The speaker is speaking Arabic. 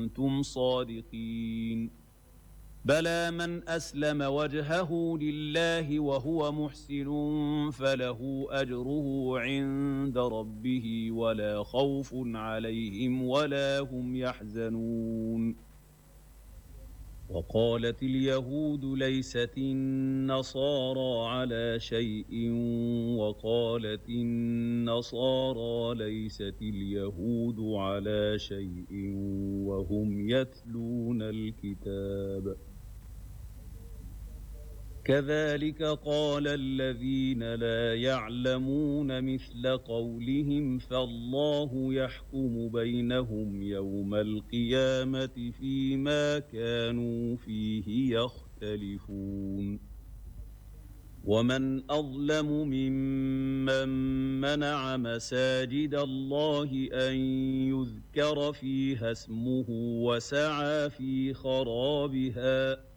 كنتم صادقين بلى من أسلم وجهه لله وهو محسن فله أجره عند ربه ولا خوف عليهم ولا هم يحزنون وقالت اليهود ليست النصارى على شيء وقالت النصارى ليست اليهود على شيء وهم يتلون الكتاب كذلك قال الذين لا يعلمون مثل قولهم فالله يحكم بينهم يوم القيامة فيما كانوا فيه يختلفون ومن أظلم ممن منع مساجد الله أن يذكر فيها اسمه وسعى في خرابها